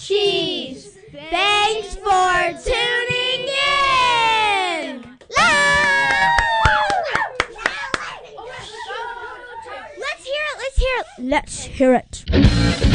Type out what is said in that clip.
cheese. Thanks for tuning in. Let's hear it. Let's hear it.